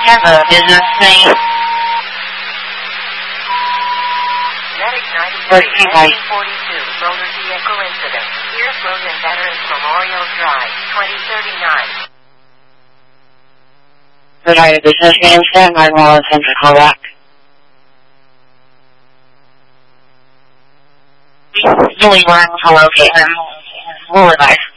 have a business name. Medic 13 by 42, motor vehicle incident. Pierce Road and Veterans Memorial Drive, 2039. Could I have a business name, stand by while I send a call back? Really learn how to locate them. We'll advise.